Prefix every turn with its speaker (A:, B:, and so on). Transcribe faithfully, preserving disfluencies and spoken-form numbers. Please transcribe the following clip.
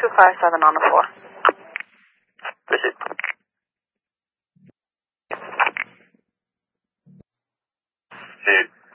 A: two five seven on the floor.
B: Visit. Dude.